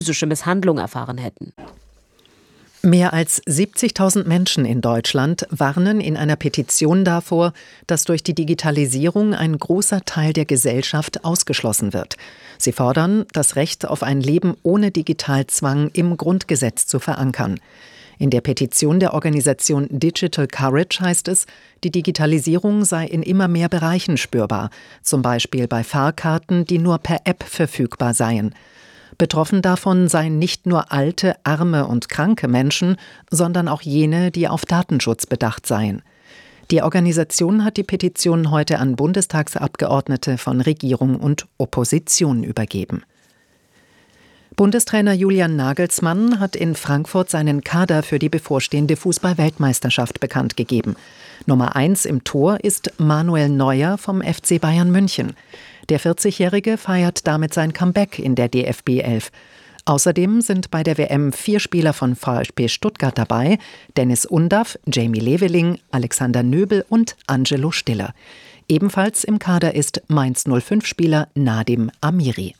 physische Misshandlung erfahren hätten. Mehr als 70.000 Menschen in Deutschland warnen in einer Petition davor, dass durch die Digitalisierung ein großer Teil der Gesellschaft ausgeschlossen wird. Sie fordern, das Recht auf ein Leben ohne Digitalzwang im Grundgesetz zu verankern. In der Petition der Organisation Digital Courage heißt es, die Digitalisierung sei in immer mehr Bereichen spürbar, zum Beispiel bei Fahrkarten, die nur per App verfügbar seien. Betroffen davon seien nicht nur alte, arme und kranke Menschen, sondern auch jene, die auf Datenschutz bedacht seien. Die Organisation hat die Petition heute an Bundestagsabgeordnete von Regierung und Opposition übergeben. Bundestrainer Julian Nagelsmann hat in Frankfurt seinen Kader für die bevorstehende Fußball-Weltmeisterschaft bekannt gegeben. Nummer 1 im Tor ist Manuel Neuer vom FC Bayern München. Der 40-Jährige feiert damit sein Comeback in der DFB 11. Außerdem sind bei der WM 4 Spieler von VfB Stuttgart dabei: Dennis Undaff, Jamie Leveling, Alexander Nöbel und Angelo Stiller. Ebenfalls im Kader ist Mainz 05-Spieler Nadim Amiri.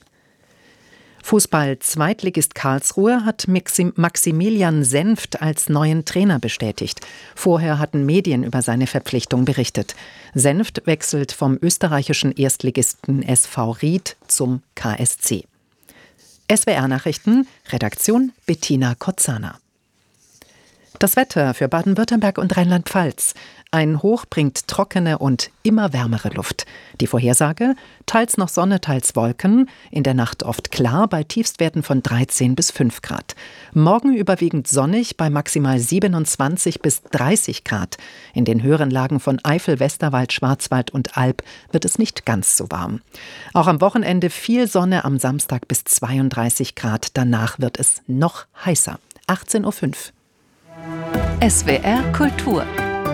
Fußball-Zweitligist Karlsruhe hat Maximilian Senft als neuen Trainer bestätigt. Vorher hatten Medien über seine Verpflichtung berichtet. Senft wechselt vom österreichischen Erstligisten SV Ried zum KSC. SWR-Nachrichten, Redaktion Bettina Kotzana. Das Wetter für Baden-Württemberg und Rheinland-Pfalz. Ein Hoch bringt trockene und immer wärmere Luft. Die Vorhersage: teils noch Sonne, teils Wolken. In der Nacht oft klar bei Tiefstwerten von 13 bis 5 Grad. Morgen überwiegend sonnig bei maximal 27 bis 30 Grad. In den höheren Lagen von Eifel, Westerwald, Schwarzwald und Alb wird es nicht ganz so warm. Auch am Wochenende viel Sonne, am Samstag bis 32 Grad. Danach wird es noch heißer. 18:05 Uhr. SWR Kultur.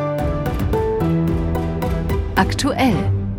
Aktuell.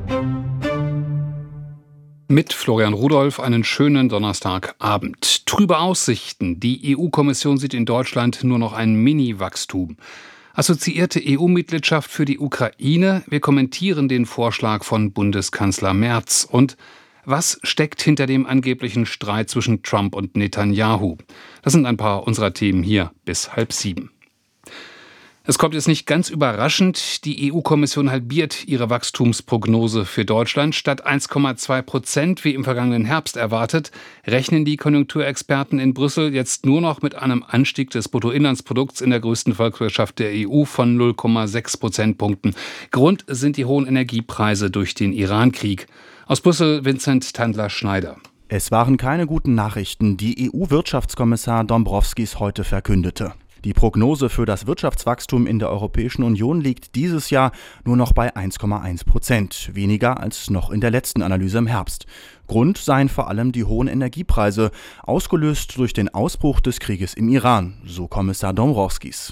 Mit Florian Rudolph einen schönen Donnerstagabend. Trübe Aussichten. Die EU-Kommission sieht in Deutschland nur noch ein Mini-Wachstum. Assoziierte EU-Mitgliedschaft für die Ukraine. Wir kommentieren den Vorschlag von Bundeskanzler Merz. Und was steckt hinter dem angeblichen Streit zwischen Trump und Netanyahu? Das sind ein paar unserer Themen hier bis 6:30. Es kommt jetzt nicht ganz überraschend, die EU-Kommission halbiert ihre Wachstumsprognose für Deutschland. Statt 1,2% wie im vergangenen Herbst erwartet, rechnen die Konjunkturexperten in Brüssel jetzt nur noch mit einem Anstieg des Bruttoinlandsprodukts in der größten Volkswirtschaft der EU von 0,6 Prozentpunkten. Grund sind die hohen Energiepreise durch den Iran-Krieg. Aus Brüssel Vincent Tandler-Schneider. Es waren keine guten Nachrichten, die EU-Wirtschaftskommissar Dombrovskis heute verkündete. Die Prognose für das Wirtschaftswachstum in der Europäischen Union liegt dieses Jahr nur noch bei 1,1%, weniger als noch in der letzten Analyse im Herbst. Grund seien vor allem die hohen Energiepreise, ausgelöst durch den Ausbruch des Krieges im Iran, so Kommissar Dombrovskis.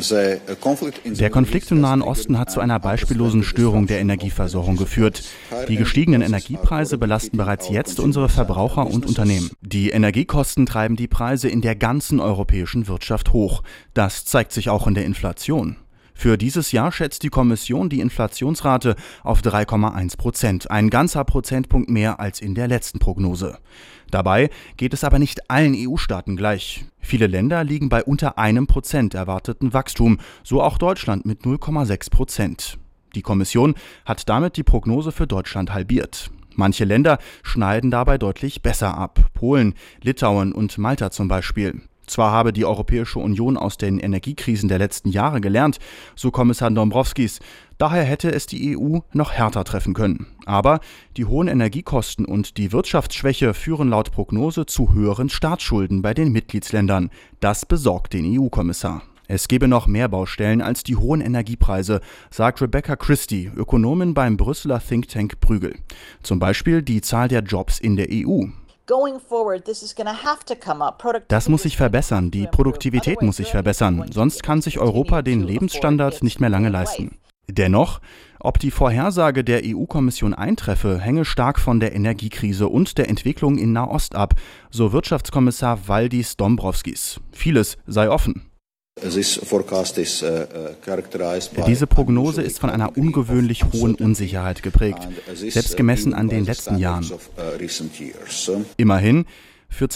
Der Konflikt im Nahen Osten hat zu einer beispiellosen Störung der Energieversorgung geführt. Die gestiegenen Energiepreise belasten bereits jetzt unsere Verbraucher und Unternehmen. Die Energiekosten treiben die Preise in der ganzen europäischen Wirtschaft hoch. Das zeigt sich auch in der Inflation. Für dieses Jahr schätzt die Kommission die Inflationsrate auf 3,1%, ein ganzer Prozentpunkt mehr als in der letzten Prognose. Dabei geht es aber nicht allen EU-Staaten gleich. Viele Länder liegen bei unter 1% erwarteten Wachstum, so auch Deutschland mit 0,6%. Die Kommission hat damit die Prognose für Deutschland halbiert. Manche Länder schneiden dabei deutlich besser ab. Polen, Litauen und Malta zum Beispiel. Zwar habe die Europäische Union aus den Energiekrisen der letzten Jahre gelernt, so Kommissar Dombrovskis, daher hätte es die EU noch härter treffen können. Aber die hohen Energiekosten und die Wirtschaftsschwäche führen laut Prognose zu höheren Staatsschulden bei den Mitgliedsländern. Das besorgt den EU-Kommissar. Es gebe noch mehr Baustellen als die hohen Energiepreise, sagt Rebecca Christie, Ökonomin beim Brüsseler Think Tank Bruegel. Zum Beispiel die Zahl der Jobs in der EU. Das muss sich verbessern, die Produktivität muss sich verbessern, sonst kann sich Europa den Lebensstandard nicht mehr lange leisten. Dennoch, ob die Vorhersage der EU-Kommission eintreffe, hänge stark von der Energiekrise und der Entwicklung in Nahost ab, so Wirtschaftskommissar Valdis Dombrovskis. Vieles sei offen. Diese Prognose ist von einer ungewöhnlich hohen Unsicherheit geprägt, selbst gemessen an den letzten Jahren. Immerhin, Für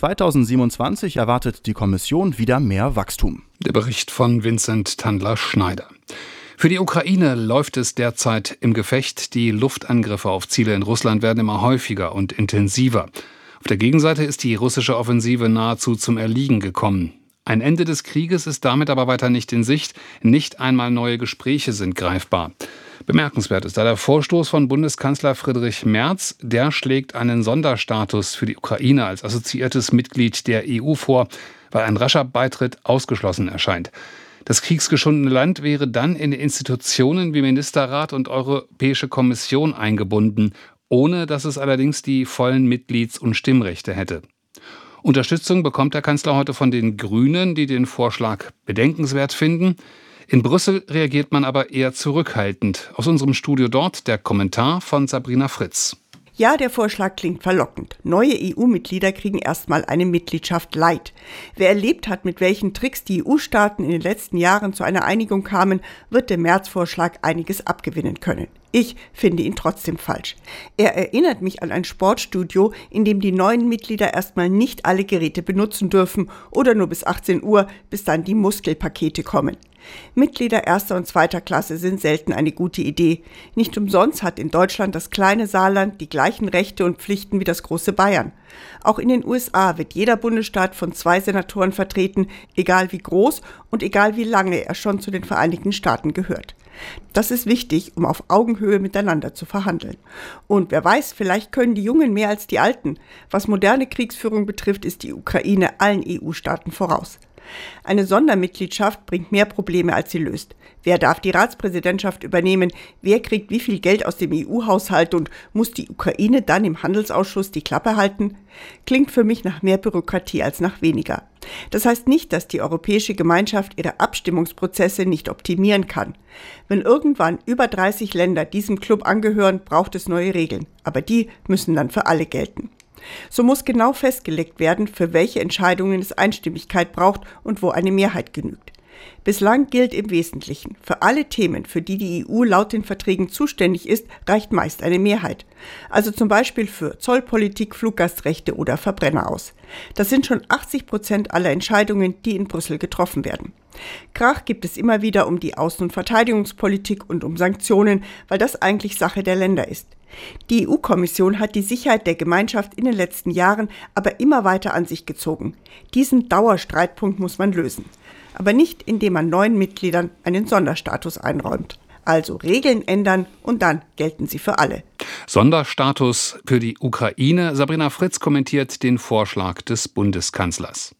2027 erwartet die Kommission wieder mehr Wachstum. Der Bericht von Vincent Tandler-Schneider. Für die Ukraine läuft es derzeit im Gefecht. Die Luftangriffe auf Ziele in Russland werden immer häufiger und intensiver. Auf der Gegenseite ist die russische Offensive nahezu zum Erliegen gekommen. Ein Ende des Krieges ist damit aber weiter nicht in Sicht. Nicht einmal neue Gespräche sind greifbar. Bemerkenswert ist da der Vorstoß von Bundeskanzler Friedrich Merz. Der schlägt einen Sonderstatus für die Ukraine als assoziiertes Mitglied der EU vor, weil ein rascher Beitritt ausgeschlossen erscheint. Das kriegsgeschundene Land wäre dann in Institutionen wie Ministerrat und Europäische Kommission eingebunden, ohne dass es allerdings die vollen Mitglieds- und Stimmrechte hätte. Unterstützung bekommt der Kanzler heute von den Grünen, die den Vorschlag bedenkenswert finden. In Brüssel reagiert man aber eher zurückhaltend. Aus unserem Studio dort der Kommentar von Sabrina Fritz. Ja, der Vorschlag klingt verlockend. Neue EU-Mitglieder kriegen erstmal eine Mitgliedschaft light. Wer erlebt hat, mit welchen Tricks die EU-Staaten in den letzten Jahren zu einer Einigung kamen, wird dem März-Vorschlag einiges abgewinnen können. Ich finde ihn trotzdem falsch. Er erinnert mich an ein Sportstudio, in dem die neuen Mitglieder erstmal nicht alle Geräte benutzen dürfen oder nur bis 18 Uhr, bis dann die Muskelpakete kommen. Mitglieder erster und zweiter Klasse sind selten eine gute Idee. Nicht umsonst hat in Deutschland das kleine Saarland die gleichen Rechte und Pflichten wie das große Bayern. Auch in den USA wird jeder Bundesstaat von 2 Senatoren vertreten, egal wie groß und egal wie lange er schon zu den Vereinigten Staaten gehört. Das ist wichtig, um auf Augenhöhe miteinander zu verhandeln. Und wer weiß, vielleicht können die Jungen mehr als die Alten. Was moderne Kriegsführung betrifft, ist die Ukraine allen EU-Staaten voraus. Eine Sondermitgliedschaft bringt mehr Probleme, als sie löst. Wer darf die Ratspräsidentschaft übernehmen? Wer kriegt wie viel Geld aus dem EU-Haushalt und muss die Ukraine dann im Handelsausschuss die Klappe halten? Klingt für mich nach mehr Bürokratie als nach weniger. Das heißt nicht, dass die Europäische Gemeinschaft ihre Abstimmungsprozesse nicht optimieren kann. Wenn irgendwann über 30 Länder diesem Club angehören, braucht es neue Regeln. Aber die müssen dann für alle gelten. So muss genau festgelegt werden, für welche Entscheidungen es Einstimmigkeit braucht und wo eine Mehrheit genügt. Bislang gilt im Wesentlichen, für alle Themen, für die die EU laut den Verträgen zuständig ist, reicht meist eine Mehrheit. Also zum Beispiel für Zollpolitik, Fluggastrechte oder Verbrenner aus. Das sind schon 80% aller Entscheidungen, die in Brüssel getroffen werden. Krach gibt es immer wieder um die Außen- und Verteidigungspolitik und um Sanktionen, weil das eigentlich Sache der Länder ist. Die EU-Kommission hat die Sicherheit der Gemeinschaft in den letzten Jahren aber immer weiter an sich gezogen. Diesen Dauerstreitpunkt muss man lösen. Aber nicht, indem man neuen Mitgliedern einen Sonderstatus einräumt. Also Regeln ändern und dann gelten sie für alle. Sonderstatus für die Ukraine. Sabrina Fritz kommentiert den Vorschlag des Bundeskanzlers.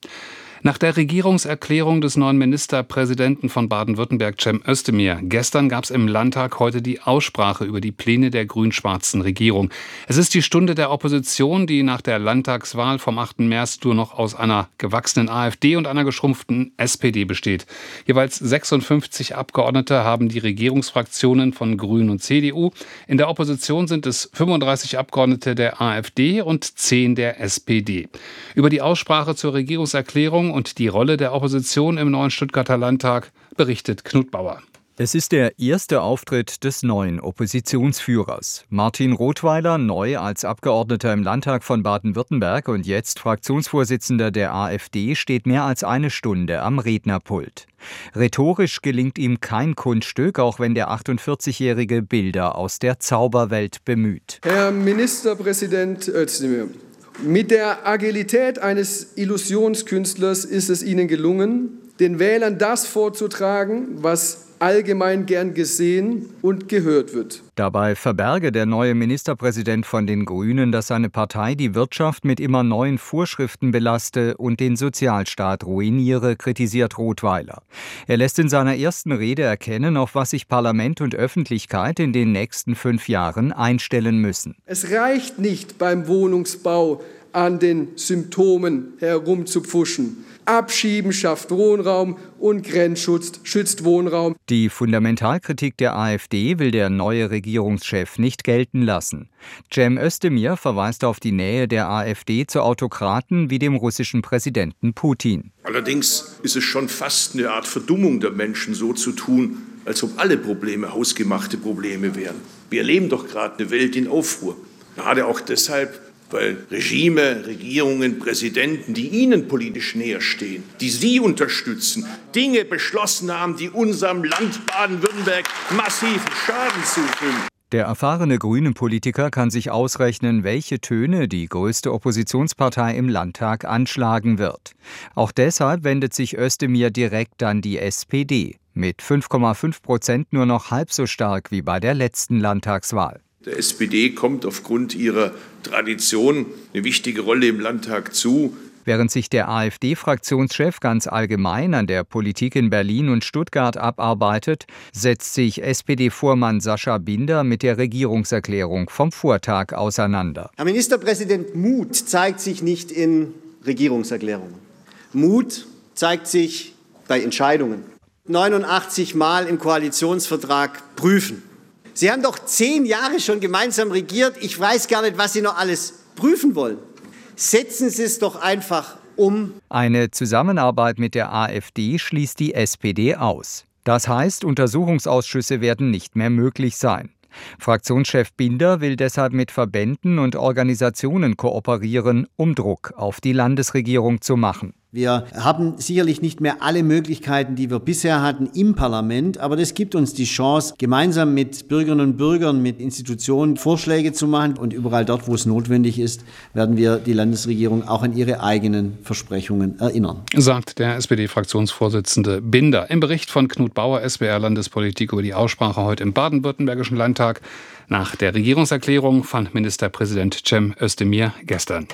Nach der Regierungserklärung des neuen Ministerpräsidenten von Baden-Württemberg, Cem Özdemir, gestern gab es im Landtag heute die Aussprache über die Pläne der grün-schwarzen Regierung. Es ist die Stunde der Opposition, die nach der Landtagswahl vom 8. März nur noch aus einer gewachsenen AfD und einer geschrumpften SPD besteht. Jeweils 56 Abgeordnete haben die Regierungsfraktionen von Grünen und CDU. In der Opposition sind es 35 Abgeordnete der AfD und 10 der SPD. Über die Aussprache zur Regierungserklärung und die Rolle der Opposition im neuen Stuttgarter Landtag berichtet Knut Bauer. Es ist der erste Auftritt des neuen Oppositionsführers. Martin Rothweiler, neu als Abgeordneter im Landtag von Baden-Württemberg und jetzt Fraktionsvorsitzender der AfD, steht mehr als eine Stunde am Rednerpult. Rhetorisch gelingt ihm kein Kunststück, auch wenn der 48-Jährige Bilder aus der Zauberwelt bemüht. Herr Ministerpräsident Özdemir, mit der Agilität eines Illusionskünstlers ist es Ihnen gelungen, den Wählern das vorzutragen, was allgemein gern gesehen und gehört wird. Dabei verberge der neue Ministerpräsident von den Grünen, dass seine Partei die Wirtschaft mit immer neuen Vorschriften belaste und den Sozialstaat ruiniere, kritisiert Rothweiler. Er lässt in seiner ersten Rede erkennen, auf was sich Parlament und Öffentlichkeit in den nächsten 5 Jahren einstellen müssen. Es reicht nicht beim Wohnungsbau an den Symptomen herumzupfuschen. Abschieben schafft Wohnraum und Grenzschutz schützt Wohnraum. Die Fundamentalkritik der AfD will der neue Regierungschef nicht gelten lassen. Cem Özdemir verweist auf die Nähe der AfD zu Autokraten wie dem russischen Präsidenten Putin. Allerdings ist es schon fast eine Art Verdummung der Menschen, so zu tun, als ob alle Probleme hausgemachte Probleme wären. Wir erleben doch gerade eine Welt in Aufruhr. Gerade auch deshalb, Weil Regime, Regierungen, Präsidenten, die Ihnen politisch näher stehen, die Sie unterstützen, Dinge beschlossen haben, die unserem Land Baden-Württemberg massiven Schaden zufügen. Der erfahrene Grünen-Politiker kann sich ausrechnen, welche Töne die größte Oppositionspartei im Landtag anschlagen wird. Auch deshalb wendet sich Özdemir direkt an die SPD. Mit 5,5% nur noch halb so stark wie bei der letzten Landtagswahl. Der SPD kommt aufgrund ihrer Tradition eine wichtige Rolle im Landtag zu. Während sich der AfD-Fraktionschef ganz allgemein an der Politik in Berlin und Stuttgart abarbeitet, setzt sich SPD-Vormann Sascha Binder mit der Regierungserklärung vom Vortag auseinander. Herr Ministerpräsident, Mut zeigt sich nicht in Regierungserklärungen. Mut zeigt sich bei Entscheidungen. 89 Mal im Koalitionsvertrag prüfen. Sie haben doch 10 Jahre schon gemeinsam regiert. Ich weiß gar nicht, was Sie noch alles prüfen wollen. Setzen Sie es doch einfach um. Eine Zusammenarbeit mit der AfD schließt die SPD aus. Das heißt, Untersuchungsausschüsse werden nicht mehr möglich sein. Fraktionschef Binder will deshalb mit Verbänden und Organisationen kooperieren, um Druck auf die Landesregierung zu machen. Wir haben sicherlich nicht mehr alle Möglichkeiten, die wir bisher hatten im Parlament, aber das gibt uns die Chance, gemeinsam mit Bürgerinnen und Bürgern, mit Institutionen Vorschläge zu machen. Und überall dort, wo es notwendig ist, werden wir die Landesregierung auch an ihre eigenen Versprechungen erinnern. Sagt der SPD-Fraktionsvorsitzende Binder im Bericht von Knut Bauer, SWR Landespolitik, über die Aussprache heute im baden-württembergischen Landtag nach der Regierungserklärung von Ministerpräsident Cem Özdemir gestern.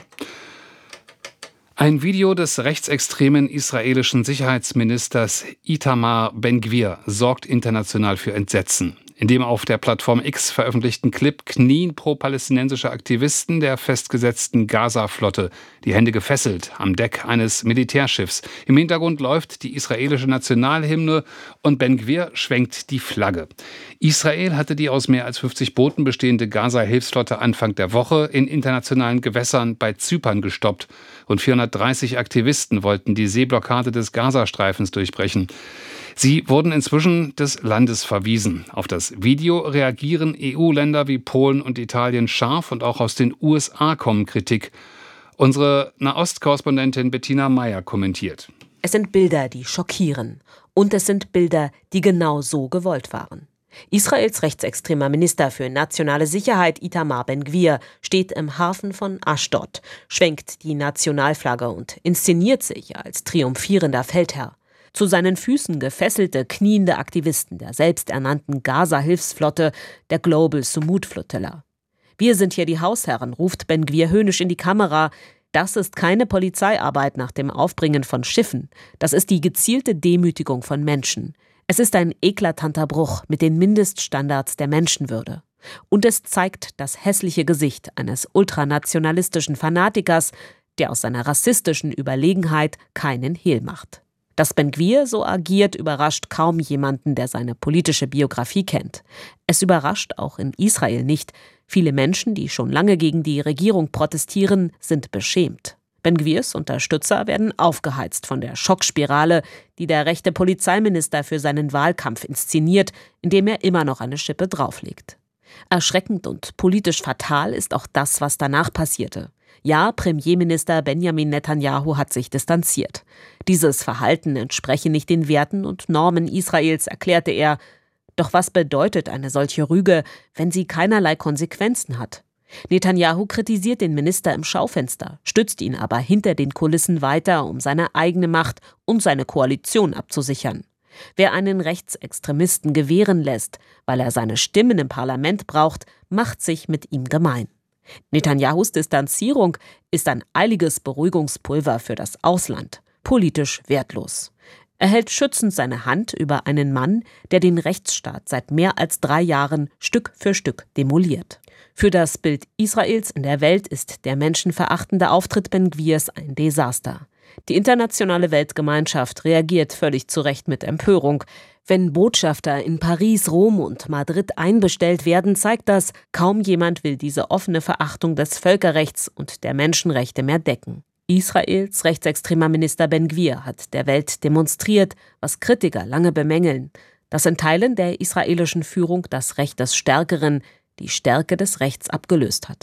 Ein Video des rechtsextremen israelischen Sicherheitsministers Itamar Ben-Gvir sorgt international für Entsetzen. In dem auf der Plattform X veröffentlichten Clip knien pro-palästinensische Aktivisten der festgesetzten Gaza-Flotte, die Hände gefesselt, am Deck eines Militärschiffs. Im Hintergrund läuft die israelische Nationalhymne und Ben-Gvir schwenkt die Flagge. Israel hatte die aus mehr als 50 Booten bestehende Gaza-Hilfsflotte Anfang der Woche in internationalen Gewässern bei Zypern gestoppt. Rund 430 Aktivisten wollten die Seeblockade des Gazastreifens durchbrechen. Sie wurden inzwischen des Landes verwiesen. Auf das Video reagieren EU-Länder wie Polen und Italien scharf und auch aus den USA kommen Kritik. Unsere Nahost-Korrespondentin Bettina Meyer kommentiert. Es sind Bilder, die schockieren. Und es sind Bilder, die genau so gewollt waren. Israels rechtsextremer Minister für nationale Sicherheit Itamar Ben-Gvir steht im Hafen von Aschdod, schwenkt die Nationalflagge und inszeniert sich als triumphierender Feldherr. Zu seinen Füßen gefesselte, kniende Aktivisten der selbsternannten Gaza-Hilfsflotte, der Global Sumud Flotilla. Wir sind hier die Hausherren, ruft Ben-Gvir höhnisch in die Kamera. Das ist keine Polizeiarbeit nach dem Aufbringen von Schiffen. Das ist die gezielte Demütigung von Menschen. Es ist ein eklatanter Bruch mit den Mindeststandards der Menschenwürde. Und es zeigt das hässliche Gesicht eines ultranationalistischen Fanatikers, der aus seiner rassistischen Überlegenheit keinen Hehl macht. Dass Ben-Gvir so agiert, überrascht kaum jemanden, der seine politische Biografie kennt. Es überrascht auch in Israel nicht. Viele Menschen, die schon lange gegen die Regierung protestieren, sind beschämt. Ben-Gvirs Unterstützer werden aufgeheizt von der Schockspirale, die der rechte Polizeiminister für seinen Wahlkampf inszeniert, indem er immer noch eine Schippe drauflegt. Erschreckend und politisch fatal ist auch das, was danach passierte. Ja, Premierminister Benjamin Netanyahu hat sich distanziert. Dieses Verhalten entspreche nicht den Werten und Normen Israels, erklärte er. Doch was bedeutet eine solche Rüge, wenn sie keinerlei Konsequenzen hat? Netanyahu kritisiert den Minister im Schaufenster, stützt ihn aber hinter den Kulissen weiter, um seine eigene Macht und seine Koalition abzusichern. Wer einen Rechtsextremisten gewähren lässt, weil er seine Stimmen im Parlament braucht, macht sich mit ihm gemein. Netanyahus Distanzierung ist ein eiliges Beruhigungspulver für das Ausland, politisch wertlos. Er hält schützend seine Hand über einen Mann, der den Rechtsstaat seit mehr als 3 Jahren Stück für Stück demoliert. Für das Bild Israels in der Welt ist der menschenverachtende Auftritt Ben-Gvirs ein Desaster. Die internationale Weltgemeinschaft reagiert völlig zu Recht mit Empörung. Wenn Botschafter in Paris, Rom und Madrid einbestellt werden, zeigt das, kaum jemand will diese offene Verachtung des Völkerrechts und der Menschenrechte mehr decken. Israels rechtsextremer Minister Ben-Gvir hat der Welt demonstriert, was Kritiker lange bemängeln, dass in Teilen der israelischen Führung das Recht des Stärkeren die Stärke des Rechts abgelöst hat.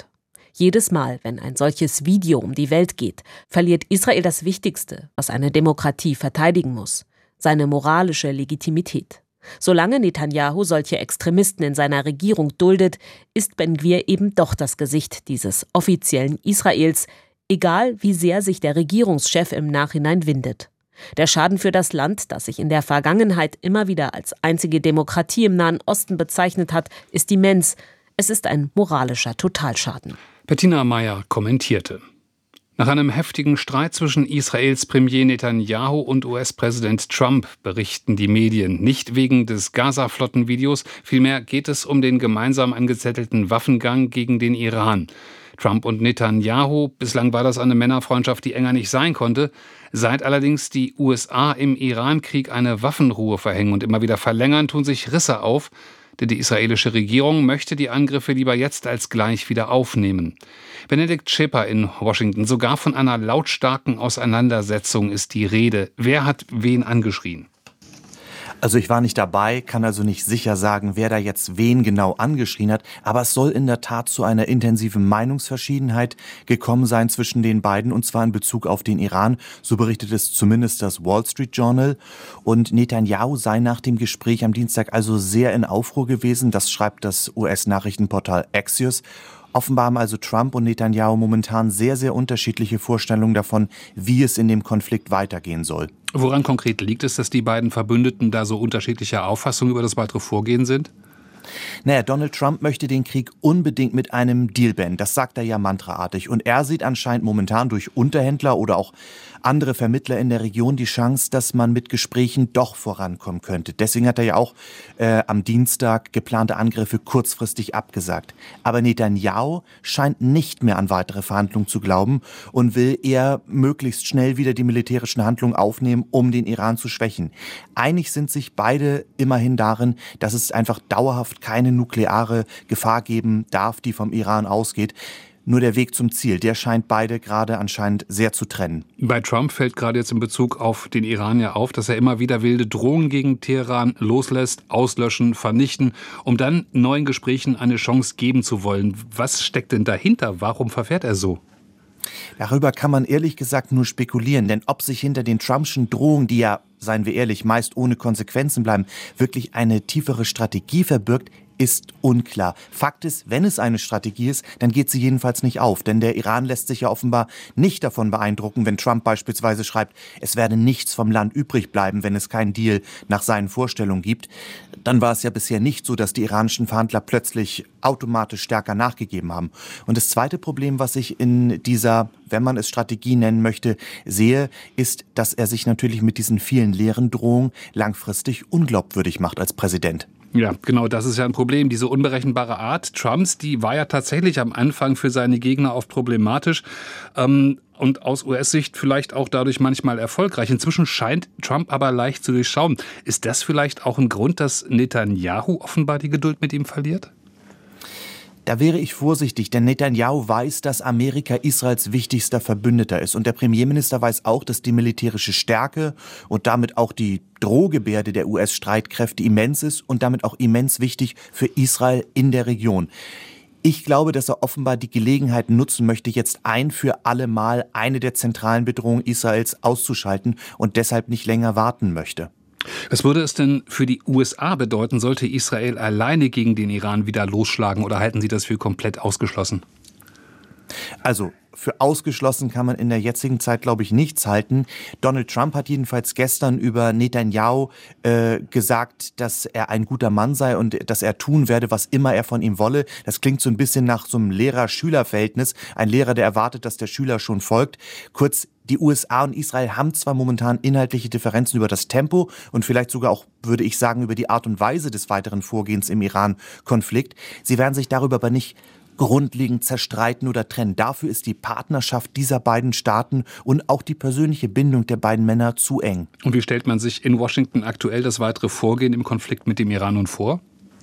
Jedes Mal, wenn ein solches Video um die Welt geht, verliert Israel das Wichtigste, was eine Demokratie verteidigen muss: seine moralische Legitimität. Solange Netanyahu solche Extremisten in seiner Regierung duldet, ist Ben-Gvir eben doch das Gesicht dieses offiziellen Israels, egal wie sehr sich der Regierungschef im Nachhinein windet. Der Schaden für das Land, das sich in der Vergangenheit immer wieder als einzige Demokratie im Nahen Osten bezeichnet hat, ist immens. Es ist ein moralischer Totalschaden. Bettina Meyer kommentierte. Nach einem heftigen Streit zwischen Israels Premier Netanyahu und US-Präsident Trump berichten die Medien nicht wegen des Gaza-Flottenvideos, vielmehr geht es um den gemeinsam angezettelten Waffengang gegen den Iran. Trump und Netanyahu, bislang war das eine Männerfreundschaft, die enger nicht sein konnte. Seit allerdings die USA im Iran-Krieg eine Waffenruhe verhängen und immer wieder verlängern, tun sich Risse auf, denn die israelische Regierung möchte die Angriffe lieber jetzt als gleich wieder aufnehmen. Benedikt Schäper in Washington, sogar von einer lautstarken Auseinandersetzung ist die Rede. Wer hat wen angeschrien? Also ich war nicht dabei, kann also nicht sicher sagen, wer da jetzt wen genau angeschrien hat, aber es soll in der Tat zu einer intensiven Meinungsverschiedenheit gekommen sein zwischen den beiden, und zwar in Bezug auf den Iran. So berichtet es zumindest das Wall Street Journal. Und Netanyahu sei nach dem Gespräch am Dienstag also sehr in Aufruhr gewesen. Das schreibt das US-Nachrichtenportal Axios. Offenbar haben also Trump und Netanyahu momentan sehr, sehr unterschiedliche Vorstellungen davon, wie es in dem Konflikt weitergehen soll. Woran konkret liegt es, dass die beiden Verbündeten da so unterschiedlicher Auffassung über das weitere Vorgehen sind? Naja, Donald Trump möchte den Krieg unbedingt mit einem Deal beenden. Das sagt er ja mantraartig. Und er sieht anscheinend momentan durch Unterhändler oder auch andere Vermittler in der Region die Chance, dass man mit Gesprächen doch vorankommen könnte. Deswegen hat er ja auch am Dienstag geplante Angriffe kurzfristig abgesagt. Aber Netanyahu scheint nicht mehr an weitere Verhandlungen zu glauben und will eher möglichst schnell wieder die militärischen Handlungen aufnehmen, um den Iran zu schwächen. Einig sind sich beide immerhin darin, dass es einfach dauerhaft keine nukleare Gefahr geben darf, die vom Iran ausgeht. Nur der Weg zum Ziel, der scheint beide gerade anscheinend sehr zu trennen. Bei Trump fällt gerade jetzt in Bezug auf den Iran ja auf, dass er immer wieder wilde Drohungen gegen Teheran loslässt, auslöschen, vernichten, um dann neuen Gesprächen eine Chance geben zu wollen. Was steckt denn dahinter? Warum verfährt er so? Darüber kann man ehrlich gesagt nur spekulieren, denn ob sich hinter den Trumpschen Drohungen, die ja, seien wir ehrlich, meist ohne Konsequenzen bleiben, wirklich eine tiefere Strategie verbirgt, ist unklar. Fakt ist, wenn es eine Strategie ist, dann geht sie jedenfalls nicht auf. Denn der Iran lässt sich ja offenbar nicht davon beeindrucken, wenn Trump beispielsweise schreibt, es werde nichts vom Land übrig bleiben, wenn es keinen Deal nach seinen Vorstellungen gibt. Dann war es ja bisher nicht so, dass die iranischen Verhandler plötzlich automatisch stärker nachgegeben haben. Und das zweite Problem, was ich in dieser, wenn man es Strategie nennen möchte, sehe, ist, dass er sich natürlich mit diesen vielen leeren Drohungen langfristig unglaubwürdig macht als Präsident. Ja, genau, das ist ja ein Problem. Diese unberechenbare Art Trumps, die war ja tatsächlich am Anfang für seine Gegner oft problematisch und aus US-Sicht vielleicht auch dadurch manchmal erfolgreich. Inzwischen scheint Trump aber leicht zu durchschauen. Ist das vielleicht auch ein Grund, dass Netanyahu offenbar die Geduld mit ihm verliert? Da wäre ich vorsichtig, denn Netanyahu weiß, dass Amerika Israels wichtigster Verbündeter ist. Und der Premierminister weiß auch, dass die militärische Stärke und damit auch die Drohgebärde der US-Streitkräfte immens ist und damit auch immens wichtig für Israel in der Region. Ich glaube, dass er offenbar die Gelegenheit nutzen möchte, jetzt ein für alle Mal eine der zentralen Bedrohungen Israels auszuschalten und deshalb nicht länger warten möchte. Was würde es denn für die USA bedeuten, sollte Israel alleine gegen den Iran wieder losschlagen, oder halten Sie das für komplett ausgeschlossen? Also für ausgeschlossen kann man in der jetzigen Zeit, glaube ich, nichts halten. Donald Trump hat jedenfalls gestern über Netanyahu gesagt, dass er ein guter Mann sei und dass er tun werde, was immer er von ihm wolle. Das klingt so ein bisschen nach so einem Lehrer-Schüler-Verhältnis. Ein Lehrer, der erwartet, dass der Schüler schon folgt. Kurz, die USA und Israel haben zwar momentan inhaltliche Differenzen über das Tempo und vielleicht sogar auch, würde ich sagen, über die Art und Weise des weiteren Vorgehens im Iran-Konflikt. Sie werden sich darüber aber nicht grundlegend zerstreiten oder trennen. Dafür ist die Partnerschaft dieser beiden Staaten und auch die persönliche Bindung der beiden Männer zu eng. Und wie stellt man sich in Washington aktuell das weitere Vorgehen im Konflikt mit dem Iran nun vor?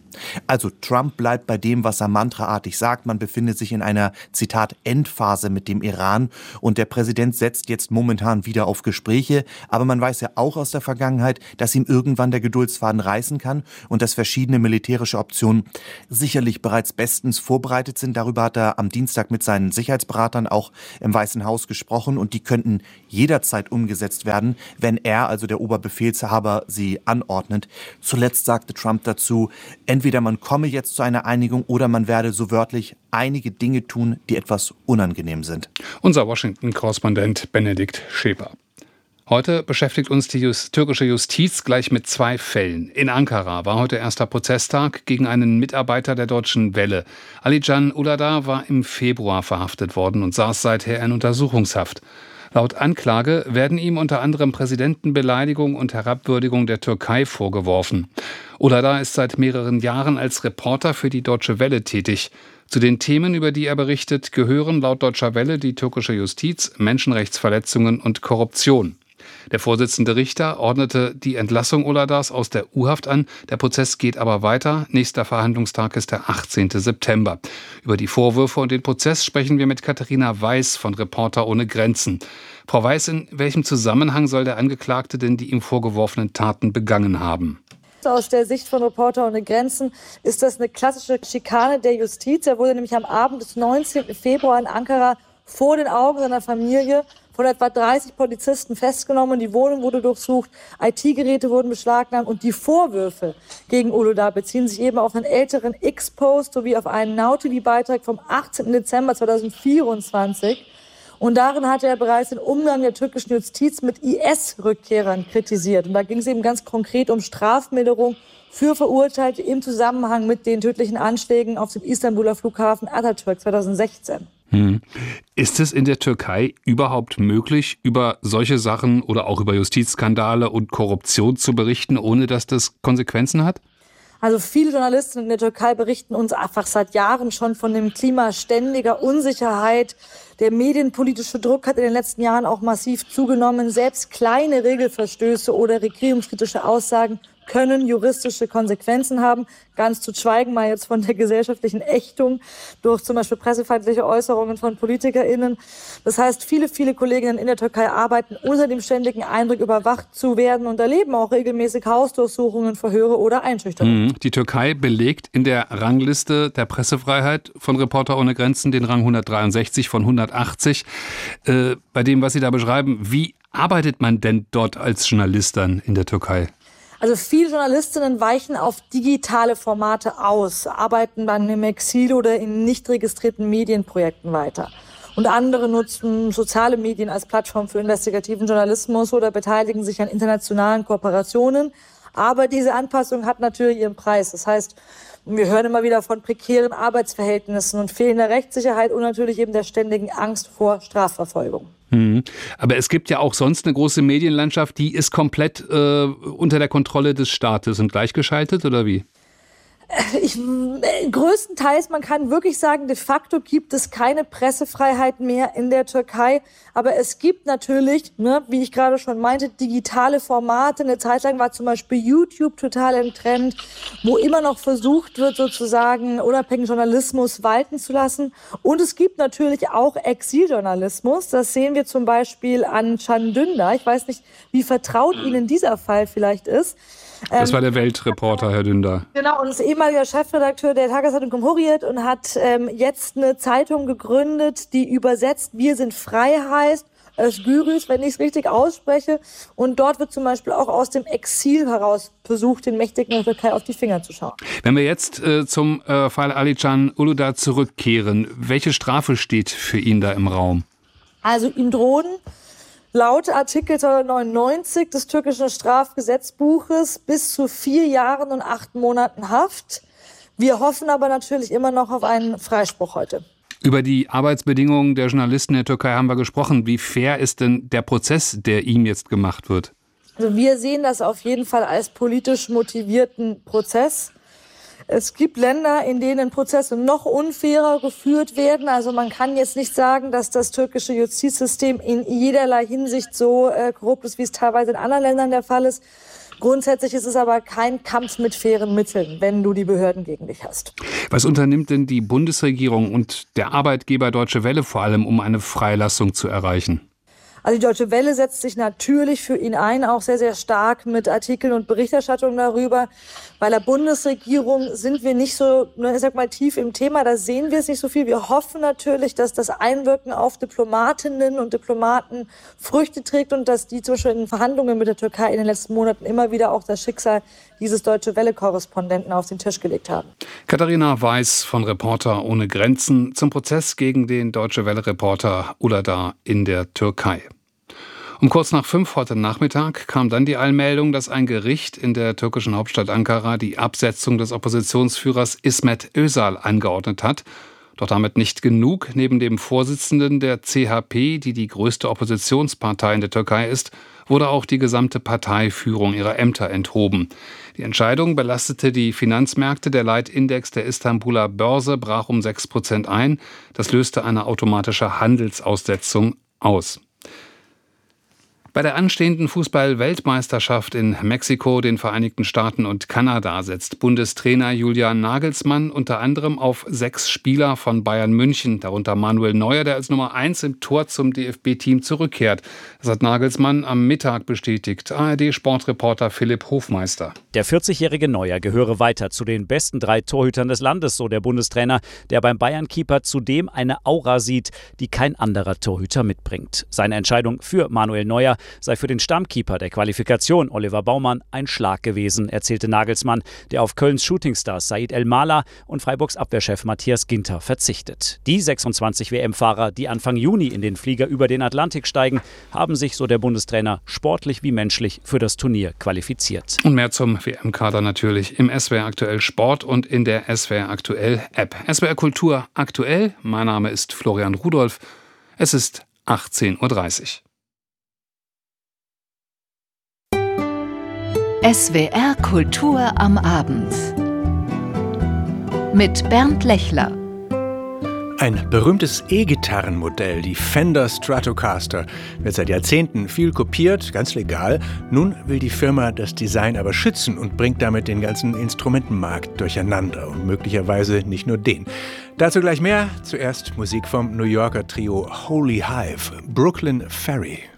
Also Trump bleibt bei dem, was er mantraartig sagt. Man befindet sich in einer, Zitat, Endphase mit dem Iran. Und der Präsident setzt jetzt momentan wieder auf Gespräche. Aber man weiß ja auch aus der Vergangenheit, dass ihm irgendwann der Geduldsfaden reißen kann und dass verschiedene militärische Optionen sicherlich bereits bestens vorbereitet sind. Darüber hat er am Dienstag mit seinen Sicherheitsberatern auch im Weißen Haus gesprochen. Und die könnten jederzeit umgesetzt werden, wenn er, also der Oberbefehlshaber, sie anordnet. Zuletzt sagte Trump dazu, entweder man komme jetzt zu einer Einigung oder man werde so wörtlich einige Dinge tun, die etwas unangenehm sind. Unser Washington-Korrespondent Benedikt Schäper. Heute beschäftigt uns die türkische Justiz gleich mit 2 Fällen. In Ankara war heute erster Prozesstag gegen einen Mitarbeiter der Deutschen Welle. Alican Uludağ war im Februar verhaftet worden und saß seither in Untersuchungshaft. Laut Anklage werden ihm unter anderem Präsidentenbeleidigung und Herabwürdigung der Türkei vorgeworfen. Uludağ ist seit mehreren Jahren als Reporter für die Deutsche Welle tätig. Zu den Themen, über die er berichtet, gehören laut Deutscher Welle die türkische Justiz, Menschenrechtsverletzungen und Korruption. Der Vorsitzende Richter ordnete die Entlassung Uludağs aus der U-Haft an. Der Prozess geht aber weiter. Nächster Verhandlungstag ist der 18. September. Über die Vorwürfe und den Prozess sprechen wir mit Katharina Weiß von Reporter ohne Grenzen. Frau Weiß, in welchem Zusammenhang soll der Angeklagte denn die ihm vorgeworfenen Taten begangen haben? Aus der Sicht von Reporter ohne Grenzen ist das eine klassische Schikane der Justiz. Er wurde nämlich am Abend des 19. Februar in Ankara vor den Augen seiner Familie von etwa 30 Polizisten festgenommen. Die Wohnung wurde durchsucht, IT-Geräte wurden beschlagnahmt und die Vorwürfe gegen Uludağ beziehen sich eben auf einen älteren X-Post sowie auf einen Now-TV-Beitrag vom 18. Dezember 2024. Und darin hatte er bereits den Umgang der türkischen Justiz mit IS-Rückkehrern kritisiert. Und da ging es eben ganz konkret um Strafmilderung für Verurteilte im Zusammenhang mit den tödlichen Anschlägen auf den Istanbuler Flughafen Atatürk 2016. Ist es in der Türkei überhaupt möglich, über solche Sachen oder auch über Justizskandale und Korruption zu berichten, ohne dass das Konsequenzen hat? Also viele Journalisten in der Türkei berichten uns einfach seit Jahren schon von dem Klima ständiger Unsicherheit. Der medienpolitische Druck hat in den letzten Jahren auch massiv zugenommen. Selbst kleine Regelverstöße oder regierungskritische Aussagen können juristische Konsequenzen haben. Ganz zu schweigen mal jetzt von der gesellschaftlichen Ächtung durch zum Beispiel pressefeindliche Äußerungen von PolitikerInnen. Das heißt, viele Kolleginnen in der Türkei arbeiten unter dem ständigen Eindruck, überwacht zu werden und erleben auch regelmäßig Hausdurchsuchungen, Verhöre oder Einschüchterungen. Die Türkei belegt in der Rangliste der Pressefreiheit von Reporter ohne Grenzen den Rang 163 von 180. Bei dem, was Sie da beschreiben, wie arbeitet man denn dort als Journalist dann in der Türkei? Also viele Journalistinnen weichen auf digitale Formate aus, arbeiten dann im Exil oder in nicht registrierten Medienprojekten weiter. Und andere nutzen soziale Medien als Plattform für investigativen Journalismus oder beteiligen sich an internationalen Kooperationen. Aber diese Anpassung hat natürlich ihren Preis. Das heißt, wir hören immer wieder von prekären Arbeitsverhältnissen und fehlender Rechtssicherheit und natürlich eben der ständigen Angst vor Strafverfolgung. Aber es gibt ja auch sonst eine große Medienlandschaft, die ist komplett unter der Kontrolle des Staates und gleichgeschaltet, oder wie? Größtenteils, man kann wirklich sagen, de facto gibt es keine Pressefreiheit mehr in der Türkei. Aber es gibt natürlich, wie ich gerade schon meinte, digitale Formate. Eine Zeit lang war zum Beispiel YouTube total im Trend, wo immer noch versucht wird, sozusagen unabhängigen Journalismus walten zu lassen. Und es gibt natürlich auch Exiljournalismus. Das sehen wir zum Beispiel an Can Dündar. Ich weiß nicht, wie vertraut Ihnen dieser Fall vielleicht ist. Das war der Weltreporter, Herr Dündar. Genau, und ist ehemaliger Chefredakteur der Tageszeitung Cumhuriyet und hat jetzt eine Zeitung gegründet, die übersetzt Wir sind frei heißt, Özgürüz, wenn ich es richtig ausspreche. Und dort wird zum Beispiel auch aus dem Exil heraus versucht, den Mächtigen der Türkei auf die Finger zu schauen. Wenn wir jetzt zum Fall Alican Uludağ zurückkehren, welche Strafe steht für ihn da im Raum? Also ihm drohen laut Artikel 299 des türkischen Strafgesetzbuches bis zu 4 Jahren und 8 Monaten Haft. Wir hoffen aber natürlich immer noch auf einen Freispruch heute. Über die Arbeitsbedingungen der Journalisten in der Türkei haben wir gesprochen. Wie fair ist denn der Prozess, der ihm jetzt gemacht wird? Also wir sehen das auf jeden Fall als politisch motivierten Prozess. Es gibt Länder, in denen Prozesse noch unfairer geführt werden. Also man kann jetzt nicht sagen, dass das türkische Justizsystem in jederlei Hinsicht so korrupt ist, wie es teilweise in anderen Ländern der Fall ist. Grundsätzlich ist es aber kein Kampf mit fairen Mitteln, wenn du die Behörden gegen dich hast. Was unternimmt denn die Bundesregierung und der Arbeitgeber Deutsche Welle vor allem, um eine Freilassung zu erreichen? Also die Deutsche Welle setzt sich natürlich für ihn ein, auch sehr, sehr stark mit Artikeln und Berichterstattung darüber. Bei der Bundesregierung sind wir nicht so, ich sag mal, tief im Thema, da sehen wir es nicht so viel. Wir hoffen natürlich, dass das Einwirken auf Diplomatinnen und Diplomaten Früchte trägt und dass die zum Beispiel in Verhandlungen mit der Türkei in den letzten Monaten immer wieder auch das Schicksal dieses Deutsche Welle-Korrespondenten auf den Tisch gelegt haben. Katharina Weiß von Reporter ohne Grenzen zum Prozess gegen den Deutsche Welle-Reporter Uludağ in der Türkei. Um kurz nach 5 heute Nachmittag kam dann die Eilmeldung, dass ein Gericht in der türkischen Hauptstadt Ankara die Absetzung des Oppositionsführers İsmet Özal angeordnet hat. Doch damit nicht genug. Neben dem Vorsitzenden der CHP, die die größte Oppositionspartei in der Türkei ist, wurde auch die gesamte Parteiführung ihrer Ämter enthoben. Die Entscheidung belastete die Finanzmärkte. Der Leitindex der Istanbuler Börse brach um 6% ein. Das löste eine automatische Handelsaussetzung aus. Bei der anstehenden Fußball-Weltmeisterschaft in Mexiko, den Vereinigten Staaten und Kanada setzt Bundestrainer Julian Nagelsmann unter anderem auf 6 Spieler von Bayern München, darunter Manuel Neuer, der als Nummer 1 im Tor zum DFB-Team zurückkehrt. Das hat Nagelsmann am Mittag bestätigt. ARD-Sportreporter Philipp Hofmeister. Der 40-jährige Neuer gehöre weiter zu den besten 3 Torhütern des Landes, so der Bundestrainer, der beim Bayern-Keeper zudem eine Aura sieht, die kein anderer Torhüter mitbringt. Seine Entscheidung für Manuel Neuer sei für den Stammkeeper der Qualifikation Oliver Baumann ein Schlag gewesen, erzählte Nagelsmann, der auf Kölns Shootingstars Said El-Mala und Freiburgs Abwehrchef Matthias Ginter verzichtet. Die 26 WM-Fahrer, die Anfang Juni in den Flieger über den Atlantik steigen, haben sich, so der Bundestrainer, sportlich wie menschlich für das Turnier qualifiziert. Und mehr zum WM-Kader natürlich im SWR Aktuell Sport und in der SWR Aktuell App. SWR Kultur aktuell. Mein Name ist Florian Rudolph. Es ist 18:30 Uhr. SWR Kultur am Abend mit Bernd Lechler. Ein berühmtes E-Gitarrenmodell, die Fender Stratocaster, wird seit Jahrzehnten viel kopiert, ganz legal. Nun will die Firma das Design aber schützen und bringt damit den ganzen Instrumentenmarkt durcheinander und möglicherweise nicht nur den. Dazu gleich mehr. Zuerst Musik vom New Yorker Trio Holy Hive, Brooklyn Ferry.